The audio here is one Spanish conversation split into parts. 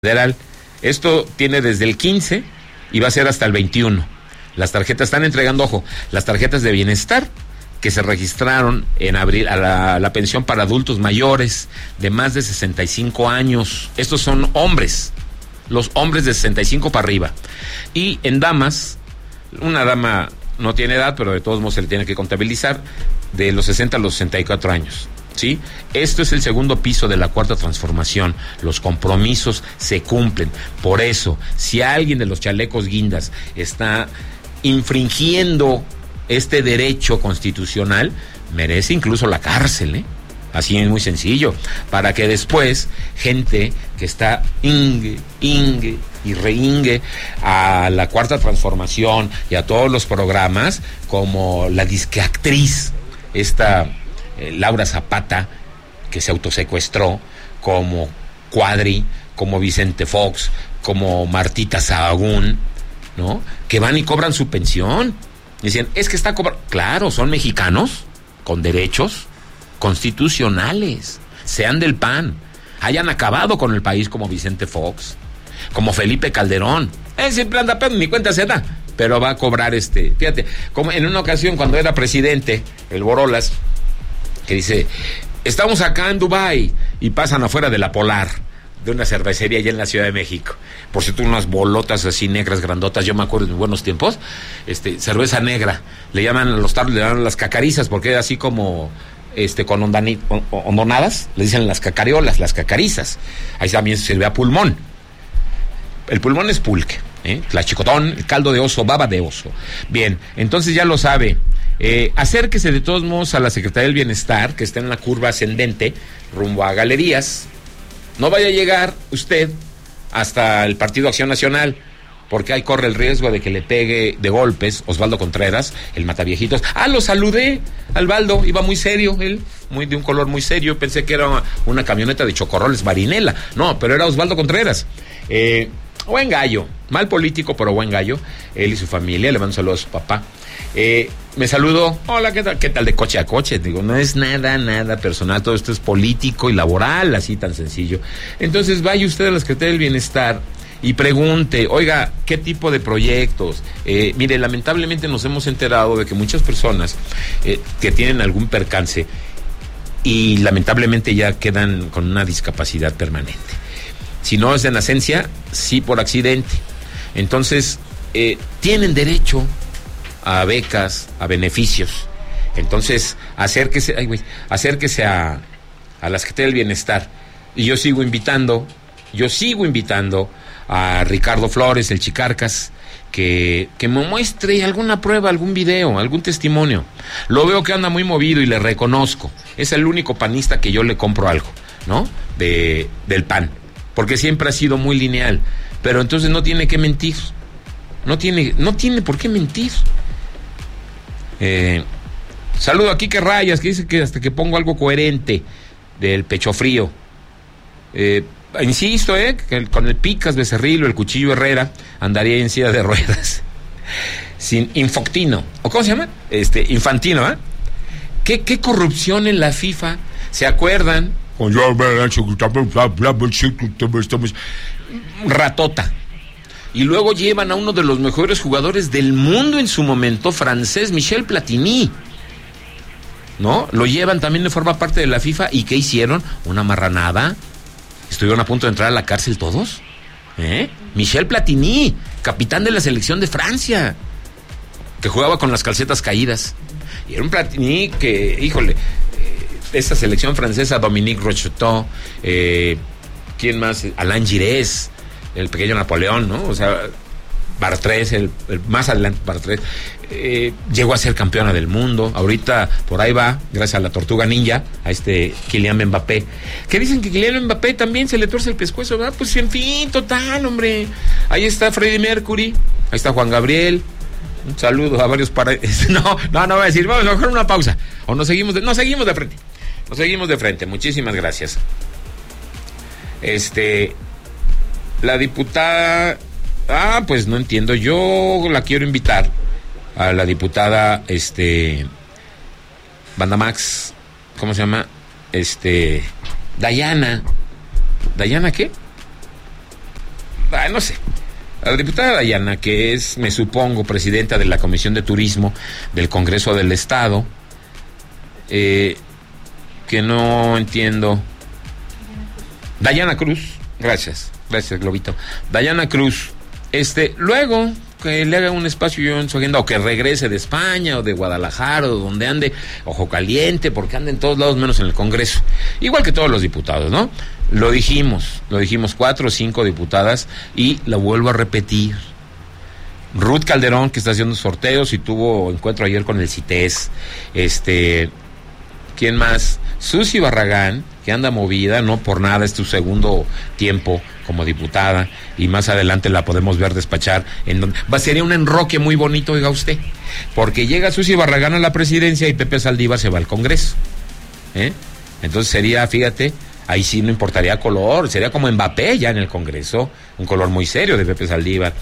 Federal. Esto tiene desde el 15 y va a ser hasta el 21. Las tarjetas están entregando, ojo, las tarjetas de bienestar que se registraron en abril a la pensión para adultos mayores de más de 65 años. Estos son hombres, los hombres de 65 para arriba. Y en damas, una dama no tiene edad, pero de todos modos se le tiene que contabilizar, de los 60 a los 64 años. ¿Sí? Esto es el segundo piso de la cuarta transformación. Los compromisos se cumplen. Por eso, si alguien de los chalecos guindas está infringiendo este derecho constitucional, merece incluso la cárcel, ¿eh? Así es, muy sencillo, para que después gente que está ingue y reingue a la cuarta transformación y a todos los programas, como la disqueactriz esta Laura Zapata, que se autosecuestró, como Cuadri, como Vicente Fox, como Martita Sahagún, ¿no? Que van y cobran su pensión. Dicen, es que está cobrando. Claro, son mexicanos con derechos constitucionales, sean del PAN, hayan acabado con el país como Vicente Fox, como Felipe Calderón. Siempre anda pedo, ni cuenta se da, pero va a cobrar fíjate, como en una ocasión cuando era presidente, el Borolas, que dice, estamos acá en Dubái, y pasan afuera de la Polar, de una cervecería allá en la Ciudad de México. Por cierto, unas bolotas así negras, grandotas, yo me acuerdo de mis buenos tiempos, cerveza negra, le llaman los tarros, le llaman las cacarizas, porque era así como, con hondonadas, le dicen las cacariolas, las cacarizas. Ahí también se sirve a pulmón. El pulmón es pulque, tlachicotón, el caldo de oso, baba de oso. Bien, entonces ya lo sabe. Acérquese de todos modos a la Secretaría del Bienestar, que está en la curva ascendente, rumbo a Galerías. No vaya a llegar usted hasta el Partido Acción Nacional, porque ahí corre el riesgo de que le pegue de golpes Osvaldo Contreras, el mataviejitos. Lo saludé al Baldo, iba muy serio, él, de un color muy serio. Pensé que era una camioneta de chocorroles Marinela. No, pero era Osvaldo Contreras. Buen gallo, mal político, pero buen gallo. Él y su familia, le mando saludos a su papá. Me saludó, hola, ¿qué tal de coche a coche? Digo, no es nada personal, todo esto es político y laboral, así tan sencillo. Entonces vaya usted a la Secretaría del Bienestar y pregunte, oiga, ¿qué tipo de proyectos? Mire, lamentablemente nos hemos enterado de que muchas personas que tienen algún percance y lamentablemente ya quedan con una discapacidad permanente. Si no es de nacencia, sí por accidente. Entonces, tienen derecho a becas, a beneficios. Entonces, acérquese a la Secretaría del Bienestar. Y yo sigo invitando a Ricardo Flores, el Chicarcas, que me muestre alguna prueba, algún video, algún testimonio. Lo veo que anda muy movido y le reconozco. Es el único panista que yo le compro algo, ¿no? Del PAN. Porque siempre ha sido muy lineal. Pero entonces no tiene que mentir. No tiene por qué mentir. Saludo a Quique Rayas, que dice que hasta que pongo algo coherente del pecho frío. Insisto, que con el Picas Becerril o el Cuchillo Herrera andaría en silla de ruedas. Sin Infoctino. ¿O cómo se llama? Infantino, ¿eh? ¿Qué corrupción en la FIFA? ¿Se acuerdan? Ratota. Y luego llevan a uno de los mejores jugadores del mundo en su momento, francés, Michel Platini, ¿no? Lo llevan, también de forma parte de la FIFA. ¿Y qué hicieron? Una marranada. Estuvieron a punto de entrar a la cárcel todos. Michel Platini, capitán de la selección de Francia, que jugaba con las calcetas caídas. Y era un Platini que, híjole, esta selección francesa, Dominique Rocheteau, ¿quién más? Alain Giresse, el pequeño Napoleón, ¿no? O sea, Bartrés, el más adelante Bartrés, llegó a ser campeona del mundo. Ahorita por ahí va, gracias a la tortuga ninja, a Kylian Mbappé. Que dicen que Kylian Mbappé también se le tuerce el pescuezo, ¿verdad? Pues en fin, total, hombre. Ahí está Freddie Mercury, ahí está Juan Gabriel. Un saludo a varios No voy a decir, vamos a hacer una pausa. O nos seguimos de frente. Nos seguimos de frente, muchísimas gracias. La diputada, pues no entiendo, yo la quiero invitar a la diputada, Banda Max, ¿cómo se llama? ¿Dayana qué? no sé. A la diputada Dayana, que es, me supongo, presidenta de la Comisión de Turismo del Congreso del Estado, que no entiendo. Dayana Cruz, gracias, Globito. Dayana Cruz, luego que le haga un espacio yo en su agenda, o que regrese de España, o de Guadalajara, o donde ande, ojo caliente, porque anda en todos lados menos en el Congreso. Igual que todos los diputados, ¿no? Lo dijimos 4 o 5 diputadas, y lo vuelvo a repetir. Ruth Calderón, que está haciendo sorteos y tuvo encuentro ayer con el CITES. ¿Quién más? Susi Barragán, que anda movida, no por nada, es tu segundo tiempo como diputada, y más adelante la podemos ver despachar sería un enroque muy bonito, oiga usted, porque llega Susi Barragán a la presidencia y Pepe Saldívar se va al Congreso, entonces sería, fíjate, ahí sí no importaría color, sería como Mbappé ya en el Congreso, un color muy serio de Pepe Saldívar.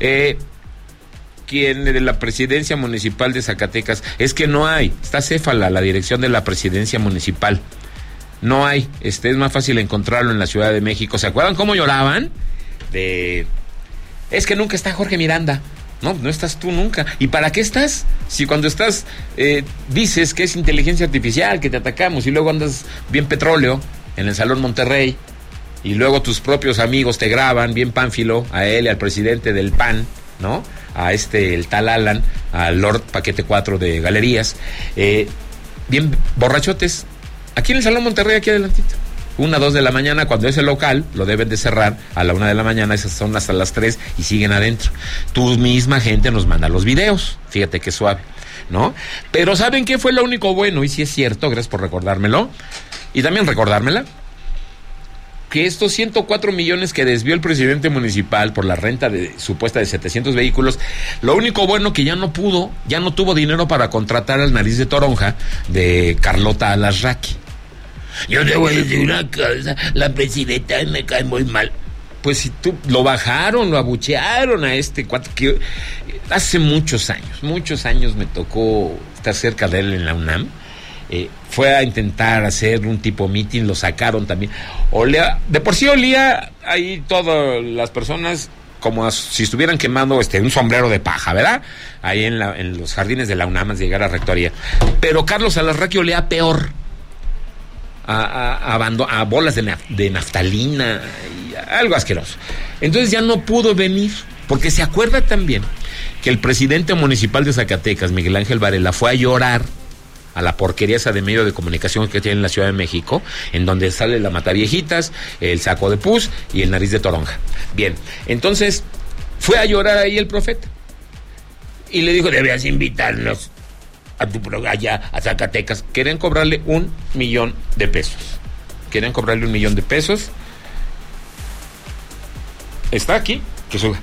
¿Quién de la presidencia municipal de Zacatecas? Es que no hay, está céfala la dirección de la presidencia municipal. No hay, es más fácil encontrarlo en la Ciudad de México. ¿Se acuerdan cómo lloraban? Es que nunca está Jorge Miranda. No estás tú nunca. ¿Y para qué estás? Si cuando estás dices que es inteligencia artificial, que te atacamos, y luego andas bien petróleo en el Salón Monterrey, y luego tus propios amigos te graban bien pánfilo, a él y al presidente del PAN, ¿no? A el tal Alan, al Lord Paquete 4 de Galerías, bien borrachotes, aquí en el Salón Monterrey, aquí adelantito, 1, 2 de la mañana, cuando es el local, lo deben de cerrar a la 1 de la mañana, esas son hasta las 3, y siguen adentro. Tu misma gente nos manda los videos, fíjate qué suave, ¿no? Pero ¿saben qué fue lo único bueno? Y sí es cierto, gracias por recordármelo, y también recordármela, que estos 104 millones que desvió el presidente municipal por la renta supuesta de 700 vehículos, lo único bueno que ya no tuvo dinero para contratar al Nariz de Toronja de Carlota Alasraqui. Yo te voy a decir una cosa, la presidenta me cae muy mal. Pues si lo bajaron, lo abuchearon a cuate que hace muchos años me tocó estar cerca de él en la UNAM. Fue a intentar hacer un tipo meeting, lo sacaron también. De por sí olía ahí todas las personas como si estuvieran quemando un sombrero de paja, ¿verdad? Ahí en los jardines de la UNAM antes de llegar a la rectoría. Pero Carlos Alasraqui olía peor. A bolas de naftalina, y algo asqueroso. Entonces ya no pudo venir, porque se acuerda también que el presidente municipal de Zacatecas, Miguel Ángel Varela, fue a llorar a la porquería esa de medio de comunicación que tiene en la Ciudad de México, en donde sale la Mataviejitas, el Saco de Pus y el Nariz de Toronja. Bien, entonces fue a llorar ahí el profeta y le dijo: debías invitarnos a tu programa allá a Zacatecas. Querían cobrarle $1 millón. Querían cobrarle $1 millón. Está aquí, que suba.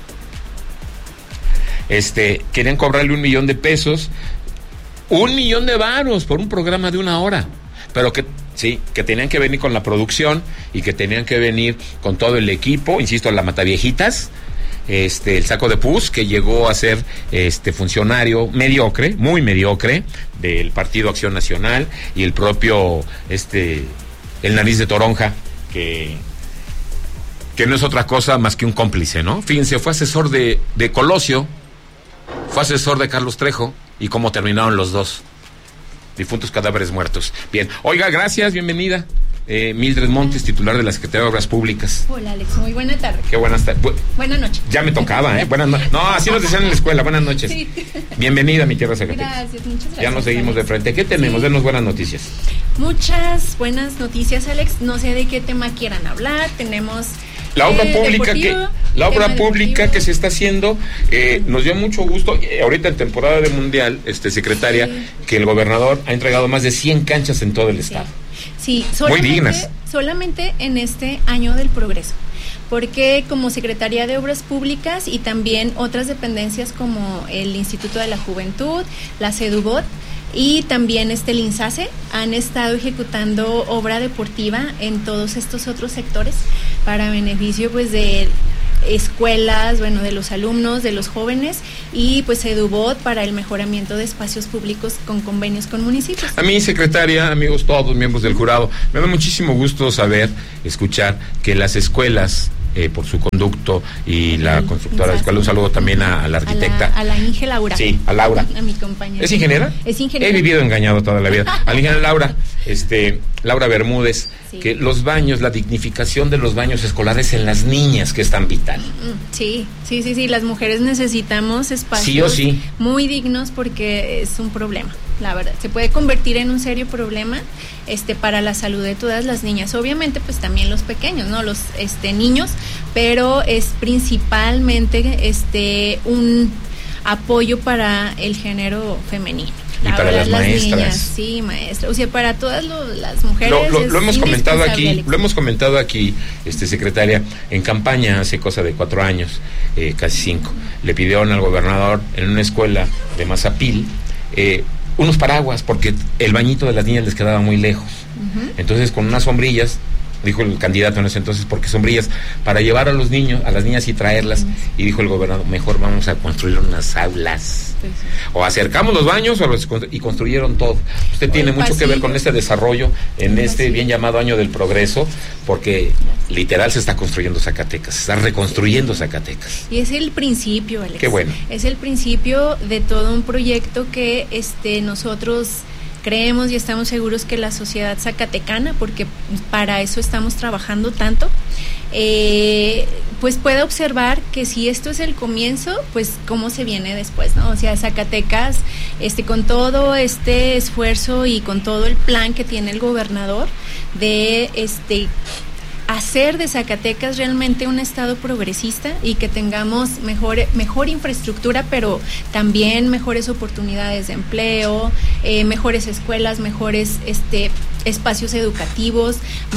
Querían cobrarle $1 millón. $1 millón de varos por un programa de 1 hora. Pero que tenían que venir con la producción y que tenían que venir con todo el equipo, insisto, la Mataviejitas, el Saco de Pus, que llegó a ser funcionario mediocre, muy mediocre, del Partido Acción Nacional, y el propio el Nariz de Toronja, que no es otra cosa más que un cómplice, ¿no? Fíjense, fue asesor de Colosio, fue asesor de Carlos Trejo, y cómo terminaron los dos, difuntos cadáveres muertos. Bien, oiga, gracias, bienvenida. Mildred Montes, titular de la Secretaría de Obras Públicas. Hola, Alex, muy buena tarde. Qué buenas tardes. Buenas noches. Ya me tocaba, Buenas noches. No, así nos decían en la escuela, buenas noches. Sí. Bienvenida a mi tierra Zacatecas. Gracias, muchas gracias. Ya nos seguimos de frente. ¿Qué tenemos? Sí. Denos buenas noticias. Muchas buenas noticias, Alex. No sé de qué tema quieran hablar. Tenemos la obra pública que se está haciendo. Nos dio mucho gusto, ahorita en temporada de mundial, secretaria, sí, que el gobernador ha entregado más de 100 canchas en todo el estado. Sí, muy dignas. Solamente en este año del progreso, porque como Secretaría de Obras Públicas y también otras dependencias como el Instituto de la Juventud, la CEDUBOT y también el INSACE han estado ejecutando obra deportiva en todos estos otros sectores para beneficio de escuelas, de los alumnos, de los jóvenes, y CEDUBOT para el mejoramiento de espacios públicos con convenios con municipios. A mí, secretaria, amigos todos, miembros del jurado, me da muchísimo gusto escuchar que las escuelas por su conducto y la constructora de escuela. Un saludo también a la arquitecta. A la Inge Laura. Sí, a Laura. A mi compañera. ¿Es ingeniera? Es ingeniera. He vivido engañado toda la vida. A la ingeniera Laura, Laura Bermúdez, sí. Que los baños, la dignificación de los baños escolares en las niñas, que es tan vital. Sí. Las mujeres necesitamos espacios sí o sí. muy dignos porque es un problema, la verdad. Se puede convertir en un serio problema para la salud de todas las niñas. Obviamente, pues también los pequeños, ¿no? Los niños, pero es principalmente un apoyo para el género femenino. Y para las maestras. Niñas, sí, maestras. O sea, para todas las mujeres. Lo hemos comentado aquí, secretaria, en campaña hace cosa de 4 años, casi 5, le pidieron al gobernador en una escuela de Mazapil unos paraguas, porque el bañito de las niñas les quedaba muy lejos. Entonces, con unas sombrillas, dijo el candidato en ese entonces, porque sombrillas para llevar a los niños, a las niñas y traerlas, y dijo el gobernador, mejor vamos a construir unas aulas, o acercamos los baños y construyeron todo. Usted tiene mucho que ver con este desarrollo en este bien llamado año del progreso, porque literal se está construyendo Zacatecas, se está reconstruyendo Zacatecas. Y es el principio, Alex. Qué bueno. Es el principio de todo un proyecto que nosotros creemos y estamos seguros que la sociedad zacatecana, porque para eso estamos trabajando tanto, pues puede observar que si esto es el comienzo, pues cómo se viene después, ¿no? O sea, Zacatecas, con todo este esfuerzo y con todo el plan que tiene el gobernador de hacer de Zacatecas realmente un estado progresista y que tengamos mejor infraestructura, pero también mejores oportunidades de empleo, mejores escuelas, mejores espacios educativos,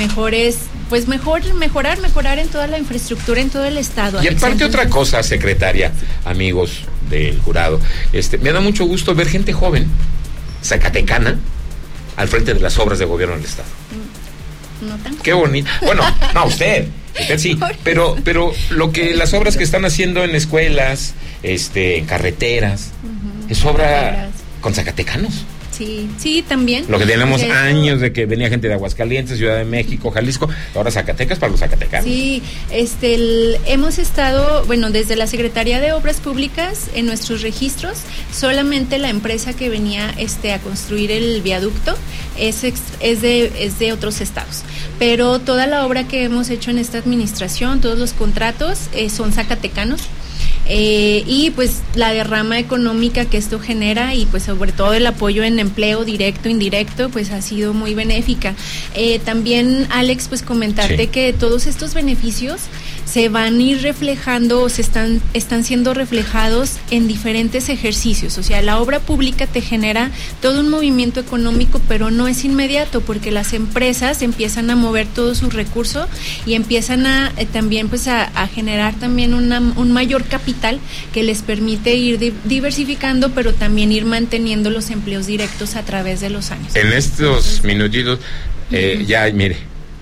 mejorar en toda la infraestructura en todo el estado. Y aparte otra cosa, secretaria, amigos del jurado, me da mucho gusto ver gente joven, zacatecana, al frente de las obras de gobierno del estado. No tan qué bonito. Bueno, no, usted sí, pero las obras que están haciendo en escuelas, en carreteras, es obra con zacatecanos. Sí, también. Lo que tenemos años de que venía gente de Aguascalientes, Ciudad de México, Jalisco, ahora Zacatecas para los zacatecanos. Sí, hemos estado, desde la Secretaría de Obras Públicas, en nuestros registros, solamente la empresa que venía a construir el viaducto es de otros estados. Pero toda la obra que hemos hecho en esta administración, todos los contratos son zacatecanos. Y pues la derrama económica que esto genera y pues sobre todo el apoyo en empleo directo, indirecto, pues ha sido muy benéfica. También, Alex, pues comentarte que todos estos beneficios se van a ir reflejando o están siendo reflejados en diferentes ejercicios. O sea, la obra pública te genera todo un movimiento económico, pero no es inmediato, porque las empresas empiezan a mover todo su recurso y empiezan a también pues a generar también un mayor capital que les permite ir diversificando, pero también ir manteniendo los empleos directos a través de los años. En estos minutitos, ya mire,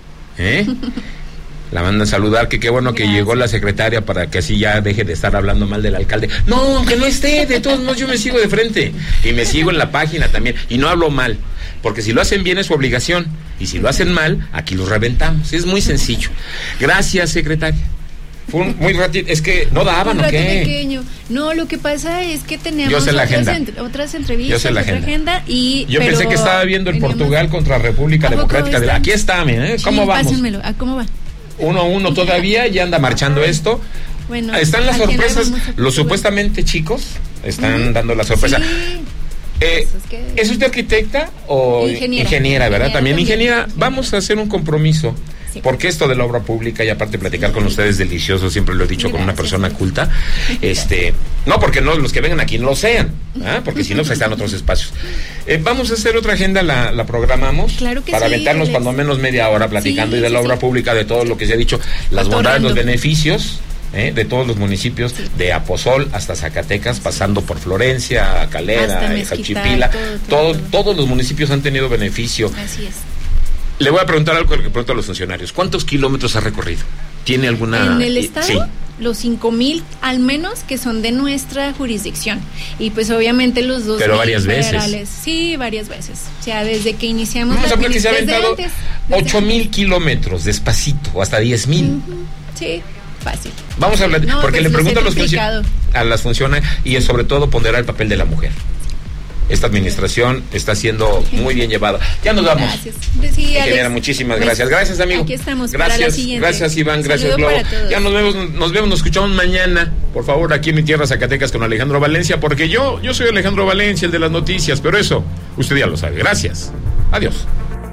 la mandan a saludar, que qué bueno. Gracias. Que llegó la secretaria para que así ya deje de estar hablando mal del alcalde. No, aunque no esté, de todos modos yo me sigo de frente y me sigo en la página también y no hablo mal, porque si lo hacen bien es su obligación y si lo hacen mal, aquí los reventamos. Es muy sencillo. Gracias, secretaria. Fue muy ratito, es que no daban, ¿o qué? Pequeño. No, lo que pasa es que teníamos otras entrevistas, otra agenda y yo pensé que estaba viendo el Portugal contra República Democrática de Aquí está, mira, ¿cómo sí, vamos? Pásenmelo. ¿Cómo va? 1-1 todavía, ya anda marchando esto. Bueno, están las sorpresas, los supuestamente chicos están dando la sorpresa. Sí. ¿Es usted arquitecta o ingeniera, verdad? También ingeniera. Vamos a hacer un compromiso. Sí. Porque esto de la obra pública, y aparte platicar con ustedes es delicioso, siempre lo he dicho. Gracias, con una persona culta. No porque no los que vengan aquí no lo sean, porque si no, pues están otros espacios. Vamos a hacer otra agenda, la programamos. Claro que para aventarnos cuando menos media hora platicando y de la obra pública, de todo lo que se ha dicho, las bondades, los beneficios. De todos los municipios, de Aposol hasta Zacatecas, pasando por Florencia, Calera, Jachipila, todos los municipios han tenido beneficio. Así es. Le voy a preguntar algo que pregunto a los funcionarios. ¿Cuántos kilómetros ha recorrido? ¿Tiene alguna...? En el estado, sí. Los 5,000 al menos que son de nuestra jurisdicción. Y pues obviamente los 2,000 pero varias federales. Veces. Sí, varias veces. O sea, desde que iniciamos Vamos a hablar que se ha desde aventado antes, 8,000 kilómetros, despacito, hasta 10,000. Sí. fácil. Vamos a hablar, porque le pregunto a las funciones y sobre todo ponderar el papel de la mujer. Esta administración está siendo muy bien llevada. Ya nos vamos. Gracias. Sí, Alex, muchísimas gracias. Gracias, amigo. Aquí estamos. Gracias, para la siguiente. Gracias, Iván. Gracias, Globo. Ya nos escuchamos mañana. Por favor, aquí en mi tierra, Zacatecas, con Alejandro Valencia, porque yo soy Alejandro Valencia, el de las noticias, pero eso, usted ya lo sabe. Gracias. Adiós.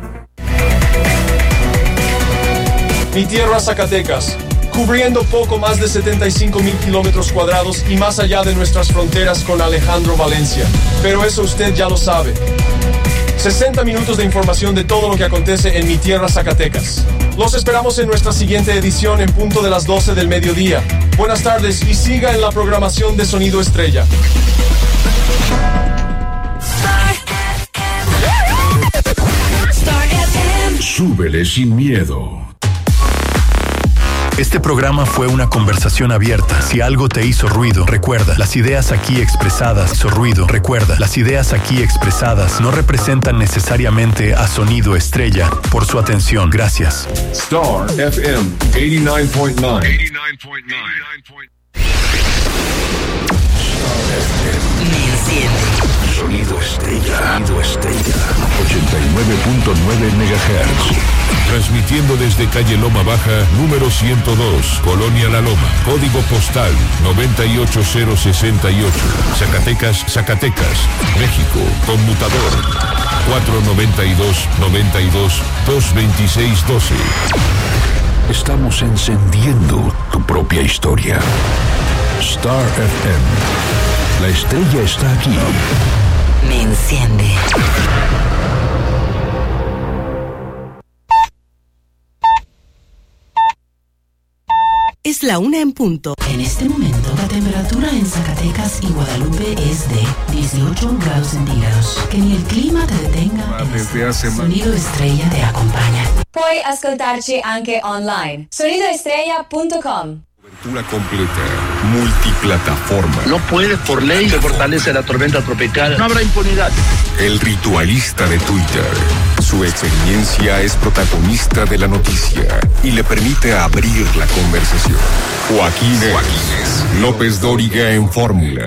Mi tierra, Zacatecas, cubriendo poco más de 75,000 kilómetros cuadrados y más allá de nuestras fronteras con Alejandro Valencia. Pero eso usted ya lo sabe. 60 minutos de información de todo lo que acontece en mi tierra, Zacatecas. Los esperamos en nuestra siguiente edición en punto de las 12 del mediodía. Buenas tardes y siga en la programación de Sonido Estrella. Súbele sin miedo. Este programa fue una conversación abierta. Si algo te hizo ruido, recuerda, las ideas aquí expresadas no representan necesariamente a Sonido Estrella. Por su atención, gracias. Star FM 89.9. Sonido Estrella. 89.9 MHz. Transmitiendo desde calle Loma Baja, número 102, Colonia La Loma, código postal 98068, Zacatecas, México, conmutador 492-92-226-12. Estamos encendiendo tu propia historia. Star FM. La estrella está aquí. Me enciende. Es la 1 en punto. En este momento, la temperatura en Zacatecas y Guadalupe es de 18 grados centígrados. Que ni el clima te detenga. Sonido Estrella te acompaña. Puoi ascoltarci anche online. Sonidoestrella.com. Cobertura completa, multiplataforma. No puede, por ley, se fortalece la tormenta tropical. No habrá impunidad. El ritualista de Twitter. Su experiencia es protagonista de la noticia y le permite abrir la conversación. Joaquín López Dóriga en Fórmula.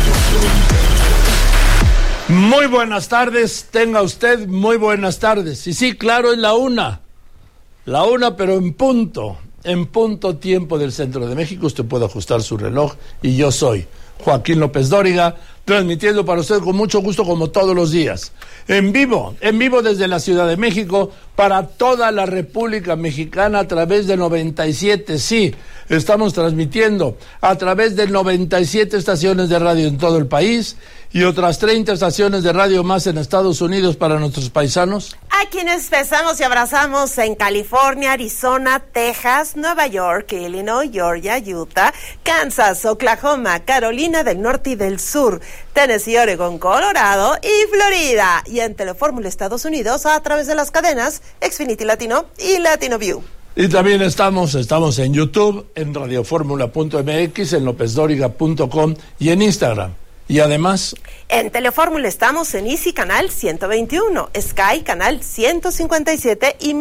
Muy buenas tardes, tenga usted muy buenas tardes. Y sí, claro, es la una, pero en punto tiempo del centro de México. Usted puede ajustar su reloj y yo soy Joaquín López Dóriga, transmitiendo para usted con mucho gusto como todos los días, en vivo desde la Ciudad de México para toda la República Mexicana a través de 97, sí, estamos transmitiendo a través de 97 estaciones de radio en todo el país y otras 30 estaciones de radio más en Estados Unidos para nuestros paisanos. A quienes besamos y abrazamos en California, Arizona, Texas, Nueva York, Illinois, Georgia, Utah, Kansas, Oklahoma, Carolina del Norte y del Sur, Tennessee, Oregon, Colorado y Florida. Y en Telefórmula Estados Unidos a través de las cadenas Xfinity Latino y Latino View. Y también estamos en YouTube, en radioformula.mx, en lopezdoriga.com y en Instagram. Y además, en Telefórmula estamos en Easy Canal 121, Sky Canal 157 y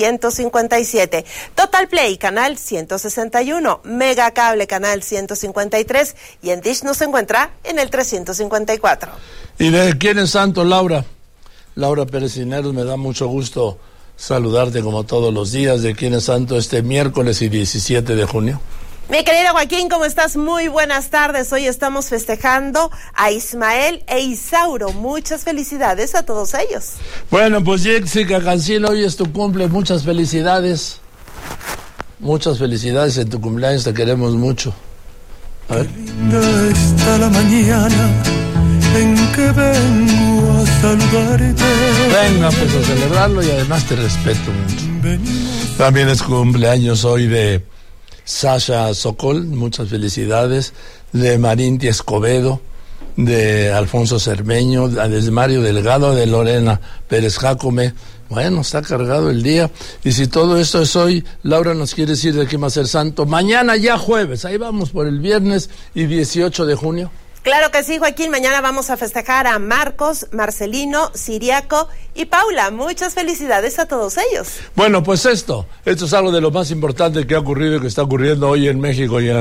1157, Total Play Canal 161, Mega Cable Canal 153 y en Dish nos encuentra en el 354. ¿Y de quién es santo, Laura? Laura Pérez Cineros, me da mucho gusto saludarte como todos los días. ¿De quién es santo este miércoles y 17 de junio? Mi querido Joaquín, ¿cómo estás? Muy buenas tardes. Hoy estamos festejando a Ismael e Isauro. Muchas felicidades a todos ellos. Bueno, pues Jessica Cancino, hoy es tu cumple. Muchas felicidades. Muchas felicidades en tu cumpleaños. Te queremos mucho. A ver. Qué linda está la mañana en que vengo a saludarte. Venga, pues a celebrarlo y además te respeto mucho. También es cumpleaños hoy de Sasha Sokol, muchas felicidades, de Marinti Escobedo, de Alfonso Cermeño, de Mario Delgado, de Lorena Pérez Jácome. Bueno, está cargado el día. Y si todo esto es hoy, Laura nos quiere decir de quién va a ser santo. Mañana ya jueves, ahí vamos por el viernes y 18 de junio. Claro que sí, Joaquín. Mañana vamos a festejar a Marcos, Marcelino, Siriaco y Paula. Muchas felicidades a todos ellos. Bueno, pues esto es algo de lo más importante que ha ocurrido y que está ocurriendo hoy en México y en